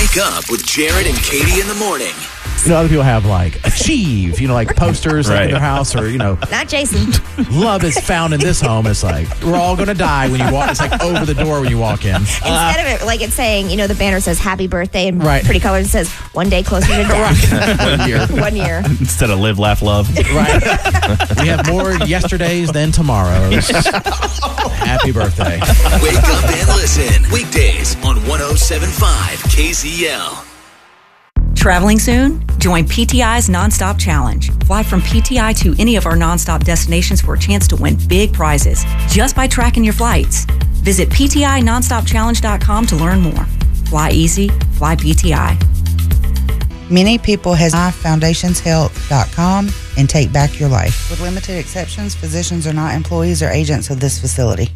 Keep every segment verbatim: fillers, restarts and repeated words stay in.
Wake up with Jared and Katie in the morning. You know, other people have like achieve, you know, like posters like, Right. in their house, or, you know, Not Jason. love is found in this home. It's like, we're all going to die when you walk. It's like over the door when you walk in. Instead of it, like it's saying, you know, the banner says happy birthday and Right. pretty colors, it says one day closer to death. One year. One year. Instead of live, laugh, love. Right. We have more yesterdays than tomorrows. Happy birthday. Wake up and listen. Weekdays on one oh seven point five K Z L. Traveling soon? Join P T I's Nonstop Challenge. Fly from P T I to any of our nonstop destinations for a chance to win big prizes just by tracking your flights. Visit P T I nonstop challenge dot com to learn more. Fly easy, fly P T I. Many people has foundations health dot com and take back your life. With limited exceptions, physicians are not employees or agents of this facility.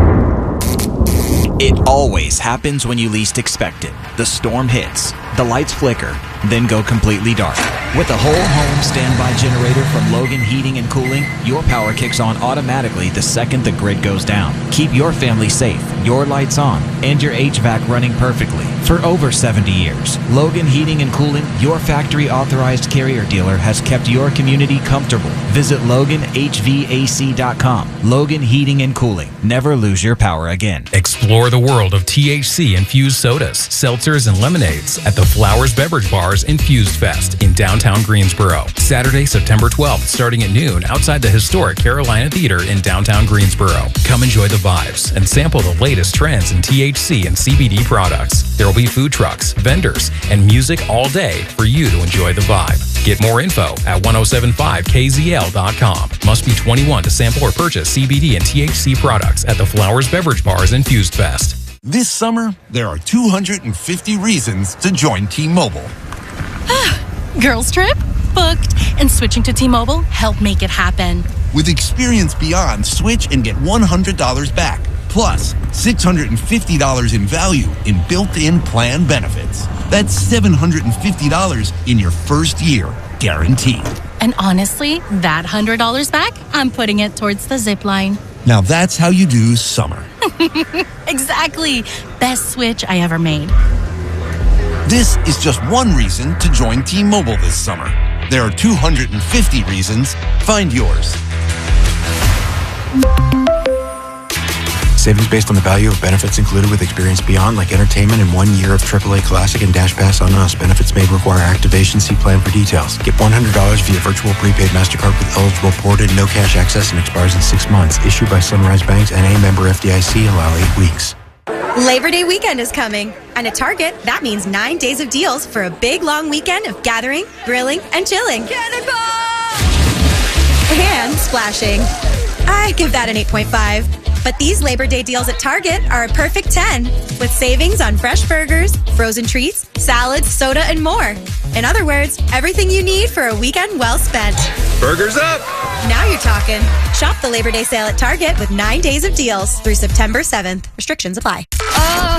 It always happens when you least expect it. The storm hits, the lights flicker, then go completely dark. With a whole home standby generator from Logan Heating and Cooling, your power kicks on automatically the second the grid goes down. Keep your family safe, your lights on, and your H V A C running perfectly. For over seventy years, Logan Heating and Cooling, your factory authorized carrier dealer, has kept your community comfortable. Visit Logan H V A C dot com. Logan Heating and Cooling. Never lose your power again. Explore the world of T H C-infused sodas, seltzers, and lemonades at the Flowers Beverage Bar's Infused Fest in downtown Greensboro. Saturday, September twelfth, starting at noon outside the historic Carolina Theater in downtown Greensboro. Come enjoy the vibes and sample the latest trends in T H C and C B D products. There will be food trucks, vendors, and music all day for you to enjoy the vibe. Get more info at ten seventy-five K Z L dot com. Must be twenty-one to sample or purchase C B D and T H C products at the Flowers Beverage Bar's Infused Fest. This summer, there are two hundred fifty reasons to join T-Mobile. Girls trip? Booked. And switching to T-Mobile helped make it happen. With Experience Beyond, switch and get one hundred dollars back. Plus, six hundred fifty dollars in value in built-in plan benefits. That's seven hundred fifty dollars in your first year, guaranteed. And honestly, that one hundred dollars back, I'm putting it towards the zip line. Now that's how you do summer. Exactly. Best switch I ever made. This is just one reason to join T-Mobile this summer. There are two hundred fifty reasons. Find yours. Savings based on the value of benefits included with Experience Beyond, like entertainment and one year of triple A Classic and Dash Pass on Us. Benefits may require activation. See plan for details. Get one hundred dollars via virtual prepaid MasterCard with eligible ported, no cash access, and expires in six months. Issued by Sunrise Banks, N A member F D I C. Allow eight weeks. Labor Day weekend is coming, and at Target, that means nine days of deals for a big, long weekend of gathering, grilling, and chilling. Cannonball! And splashing. I give that an eight point five. But these Labor Day deals at Target are a perfect ten, with savings on fresh burgers, frozen treats, salads, soda, and more. In other words, everything you need for a weekend well spent. Burgers up! Now you're talking. Shop the Labor Day sale at Target with nine days of deals through September seventh. Restrictions apply. Oh.